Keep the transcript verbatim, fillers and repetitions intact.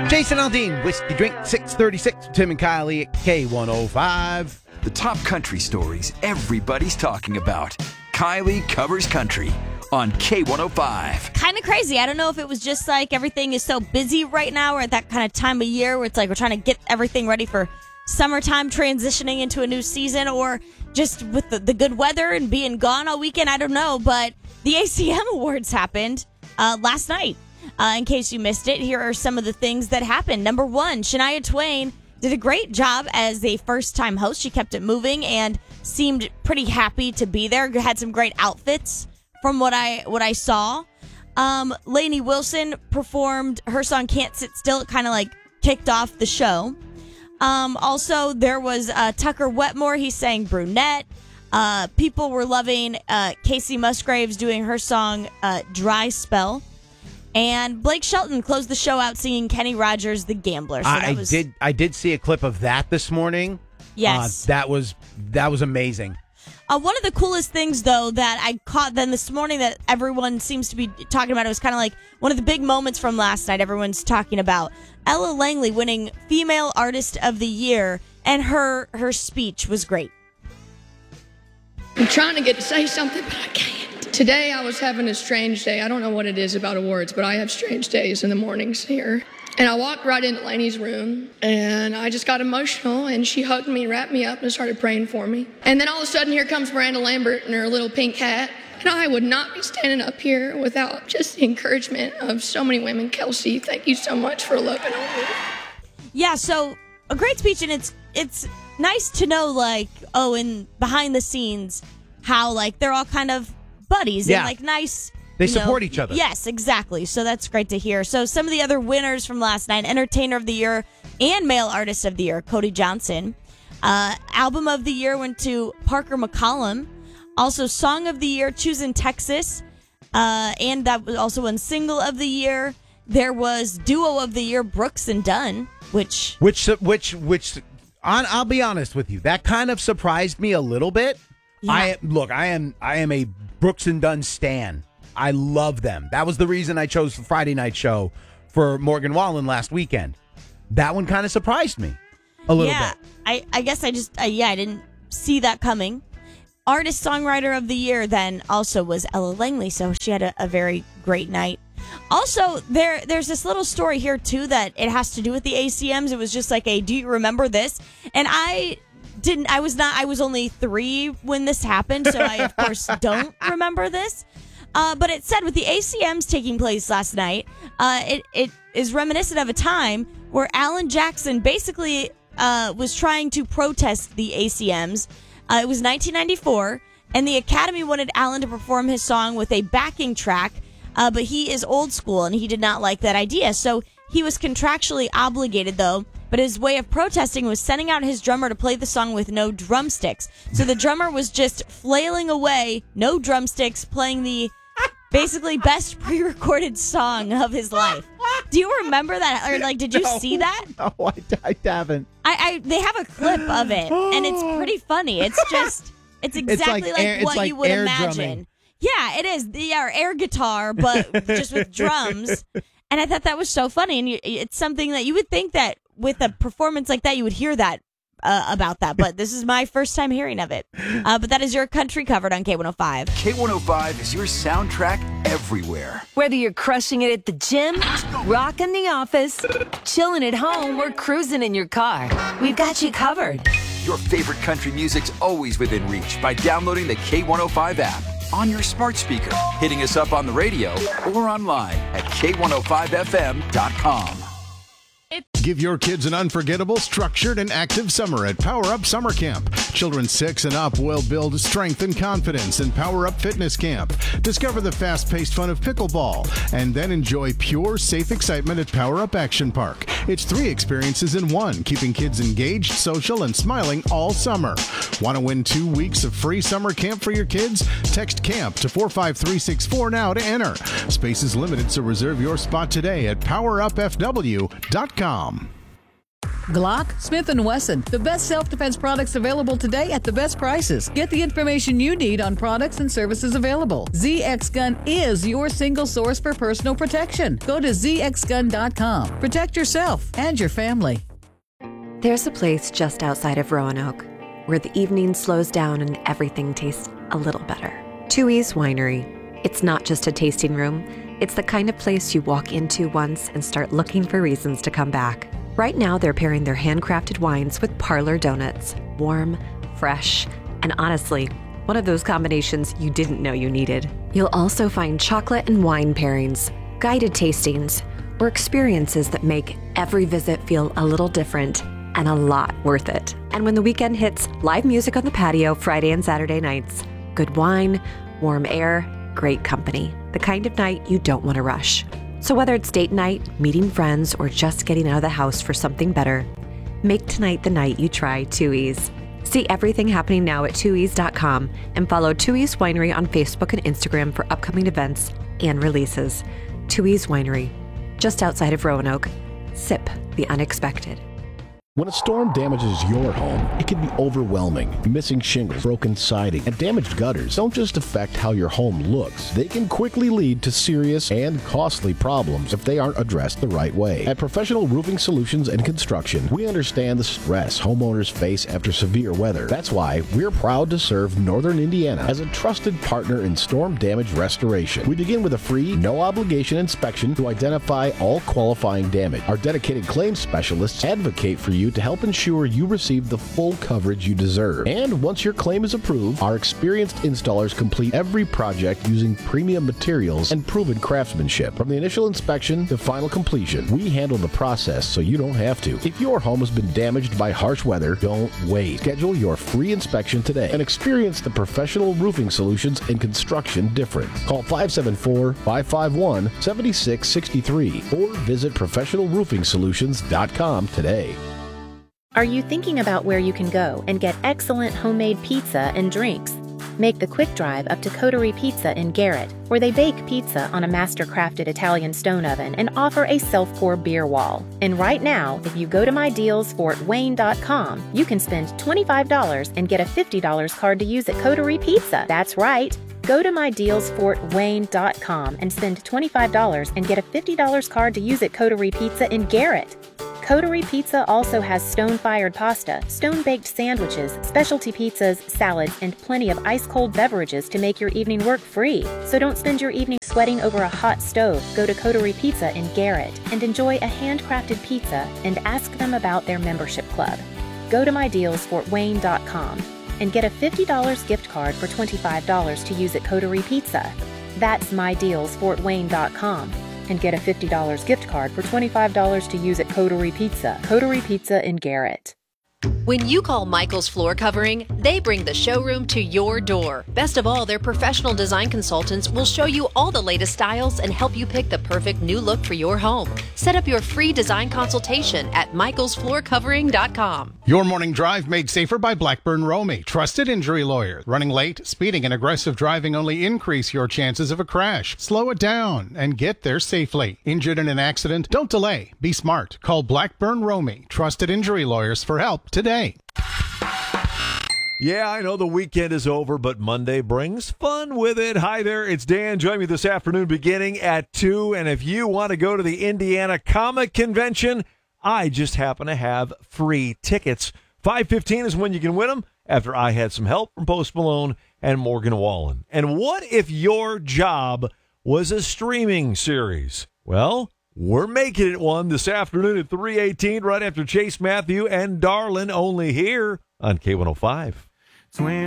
Jason Aldean, Whiskey Drink, six thirty-six, Tim and Kylie at K one oh five. The top country stories everybody's talking about. Kylie Covers Country on K one oh five. Kind of crazy. I don't know if it was just like everything is so busy right now. We're at that kind of time of year where it's like we're trying to get everything ready for summertime, transitioning into a new season, or just with the, the good weather and being gone all weekend. I don't know, but the A C M Awards happened uh, last night. Uh, in case you missed it, here are some of the things that happened. Number one, Shania Twain did a great job as a first-time host. She kept it moving and seemed pretty happy to be there. Had some great outfits from what I what I saw. Um, Lainey Wilson performed her song "Can't Sit Still." It kind of like kicked off the show. Um, also, there was uh, Tucker Wetmore. He sang "Brunette." Uh, people were loving uh, Casey Musgraves doing her song uh, "Dry Spell." And Blake Shelton closed the show out singing Kenny Rogers' "The Gambler." So I, that was, I did. I did see a clip of that this morning. Yes, uh, that was that was amazing. Uh, one of the coolest things, though, that I caught then this morning that everyone seems to be talking about, it was kind of like one of the big moments from last night. Everyone's talking about Ella Langley winning Female Artist of the Year, and her her speech was great. I'm trying to get to say something, but I can't. Today I was having a strange day. I don't know what it is about awards, but I have strange days in the mornings here. And I walked right into Lainey's room, and I just got emotional, and she hugged me, wrapped me up, and started praying for me. And then all of a sudden, here comes Miranda Lambert in her little pink hat, and I would not be standing up here without just the encouragement of so many women. Kelsey, thank you so much for loving on me. Yeah, so a great speech, and it's it's nice to know, like, oh, in behind the scenes, how, like, they're all kind of buddies Yeah. and, like, nice... They You know, support each other. Yes, exactly. So that's great to hear. So some of the other winners from last night: Entertainer of the Year and Male Artist of the Year, Cody Johnson. Uh, Album of the Year went to Parker McCollum. Also, Song of the Year, Choosing Texas. Uh, and that was also won Single of the Year. There was Duo of the Year, Brooks and Dunn, which... Which, which, which, on, I'll be honest with you, that kind of surprised me a little bit. Yeah. I Look, I am, I am a Brooks and Dunn stan. I love them. That was the reason I chose the Friday night show for Morgan Wallen last weekend. That one kind of surprised me a little yeah, bit. I, I guess I just, uh, yeah, I didn't see that coming. Artist Songwriter of the Year then also was Ella Langley, so she had a, a very great night. Also, there there's this little story here, too, that it has to do with the A C Ms. It was just like a, do you remember this? And I didn't, I was not, I was only three when this happened, so I, of course, don't remember this. Uh, but it said with the A C Ms taking place last night, uh, it, it is reminiscent of a time where Alan Jackson basically uh, was trying to protest the A C Ms. Uh, it was nineteen ninety-four, and the Academy wanted Alan to perform his song with a backing track, uh, but he is old school, and he did not like that idea. So he was contractually obligated, though, but his way of protesting was sending out his drummer to play the song with no drumsticks. So the drummer was just flailing away, no drumsticks, playing the basically best pre-recorded song of his life. Do you remember that? Or, like, did you No, see that? No, I, I haven't. I, I They have a clip of it, and it's pretty funny. It's just, it's exactly like like, air- it's what like you would air imagine. drumming. Yeah, it is. Yeah, or air guitar, but just with drums. And I thought that was so funny. And you, it's something that you would think that with a performance like that, you would hear that uh, about that. But this is my first time hearing of it. Uh, but that is your country covered on K one oh five. K one oh five is your soundtrack everywhere. Whether you're crushing it at the gym, rocking the office, chilling at home, or cruising in your car, we've got you covered. Your favorite country music's always within reach by downloading the K one oh five app on your smart speaker, hitting us up on the radio, or online at K one oh five F M dot com. Give your kids an unforgettable, structured, and active summer at Power Up Summer Camp. Children six and up will build strength and confidence in Power Up Fitness Camp. Discover the fast-paced fun of pickleball, and then enjoy pure, safe excitement at Power Up Action Park. It's three experiences in one, keeping kids engaged, social, and smiling all summer. Want to win two weeks of free summer camp for your kids? Text CAMP to four five three six four now to enter. Space is limited, so reserve your spot today at power up f w dot com. Glock, Smith and Wesson, the best self-defense products available today at the best prices. Get the information you need on products and services available. Z X Gun is your single source for personal protection. Go to z x gun dot com. Protect yourself and your family. There's a place just outside of Roanoke where the evening slows down and everything tastes a little better. Tooheys Winery. It's not just a tasting room. It's the kind of place you walk into once and start looking for reasons to come back. Right now, they're pairing their handcrafted wines with parlor donuts. Warm, fresh, and honestly, one of those combinations you didn't know you needed. You'll also find chocolate and wine pairings, guided tastings, or experiences that make every visit feel a little different and a lot worth it. And when the weekend hits, live music on the patio Friday and Saturday nights. Good wine, warm air, great company. The kind of night you don't want to rush. So whether it's date night, meeting friends, or just getting out of the house for something better, make tonight the night you try Tooheys. See everything happening now at tooheys dot com and follow Tooheys Winery on Facebook and Instagram for upcoming events and releases. Tooheys Winery, just outside of Roanoke. Sip the unexpected. When a storm damages your home, it can be overwhelming. Missing shingles, broken siding, and damaged gutters don't just affect how your home looks. They can quickly lead to serious and costly problems if they aren't addressed the right way. At Professional Roofing Solutions and Construction, we understand the stress homeowners face after severe weather. That's why we're proud to serve Northern Indiana as a trusted partner in storm damage restoration. We begin with a free, no-obligation inspection to identify all qualifying damage. Our dedicated claims specialists advocate for you to help ensure you receive the full coverage you deserve. And once your claim is approved, our experienced installers complete every project using premium materials and proven craftsmanship. From the initial inspection to final completion, we handle the process so you don't have to. If your home has been damaged by harsh weather, don't wait. Schedule your free inspection today and experience the Professional Roofing Solutions and Construction difference. Call five seven four, five five one, seven six six three or visit professional roofing solutions dot com today. Are you thinking about where you can go and get excellent homemade pizza and drinks? Make the quick drive up to Coterie Pizza in Garrett, where they bake pizza on a master-crafted Italian stone oven and offer a self-pour beer wall. And right now, if you go to my deals fort wayne dot com, you can spend twenty-five dollars and get a fifty dollars card to use at Coterie Pizza. That's right. Go to my deals fort wayne dot com and spend twenty-five dollars and get a fifty dollars card to use at Coterie Pizza in Garrett. Coterie Pizza also has stone-fired pasta, stone-baked sandwiches, specialty pizzas, salads, and plenty of ice-cold beverages to make your evening work free. So don't spend your evening sweating over a hot stove. Go to Coterie Pizza in Garrett and enjoy a handcrafted pizza and ask them about their membership club. Go to my deals fort wayne dot com and get a fifty dollars gift card for twenty-five dollars to use at Coterie Pizza. That's my deals fort wayne dot com. And get a fifty dollars gift card for twenty-five dollars to use at Coterie Pizza. Coterie Pizza in Garrett. When you call Michael's Floor Covering, they bring the showroom to your door. Best of all, their professional design consultants will show you all the latest styles and help you pick the perfect new look for your home. Set up your free design consultation at michaels floor covering dot com. Your morning drive made safer by Blackburn Romey, trusted injury lawyer. Running late, speeding, and aggressive driving only increase your chances of a crash. Slow it down and get there safely. Injured in an accident? Don't delay. Be smart. Call Blackburn Romey, trusted injury lawyers, for help today. Yeah, I know the weekend is over, but Monday brings fun with it. Hi there, it's Dan. Join me this afternoon beginning at two. And if you want to go to the Indiana Comic Convention, I just happen to have free tickets. five fifteen is when you can win them after I had some help from Post Malone and Morgan Wallen. And what if your job was a streaming series? Well, we're making it one this afternoon at three eighteen, right after Chase Matthew and Darlin', only here on K one oh five.